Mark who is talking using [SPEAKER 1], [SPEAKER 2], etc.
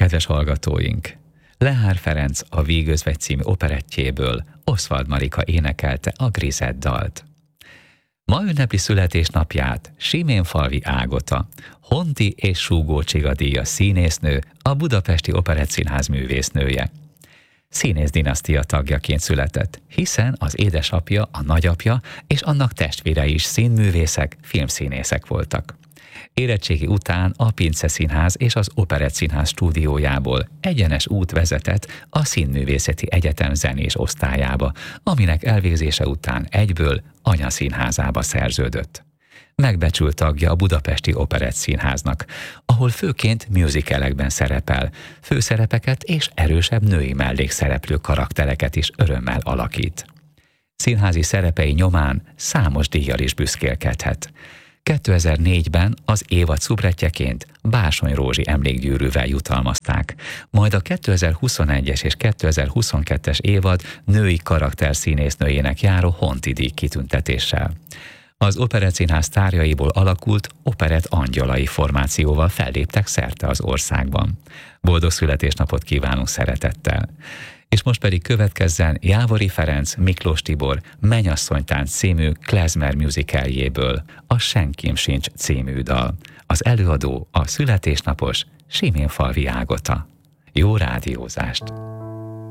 [SPEAKER 1] Kedves hallgatóink! Lehár Ferenc a Vígözvegy című operettjéből Oswald Marika énekelte a Grizett dalt. Ma ünnepli születésnapját Siménfalvi Ágota, Honti és Súgó Csiga díjas színésznő, a Budapesti Operettszínház művésznője. Színész dinasztia tagjaként született, hiszen az édesapja, a nagyapja és annak testvérei is színművészek, filmszínészek voltak. Érettségi után a Pince Színház és az Operettszínház stúdiójából egyenes út vezetett a Színművészeti Egyetem zenés osztályába, aminek elvégzése után egyből anyaszínházába szerződött. Megbecsült tagja a Budapesti Operettszínháznak, ahol főként musicalekben szerepel, főszerepeket és erősebb női mellékszereplő karaktereket is örömmel alakít. Színházi szerepei nyomán számos díjjal is büszkélkedhet. 2004-ben az évad szubrettjeként Bársony Rózsi emlékgyűrűvel jutalmazták, majd a 2021-es és 2022-es évad női karakterszínésznőjének járó Honti díj kitüntetéssel. Az Operettszínház sztárjaiból alakult operett angyalai formációval felléptek szerte az országban. Boldog születésnapot kívánunk szeretettel! És most pedig következzen Jávori Ferenc, Miklós Tibor Mennyasszonytánc című klezmer musicaljéből a Senkim sincs című dal. Az előadó a születésnapos Siménfalvi Ágota. Jó rádiózást!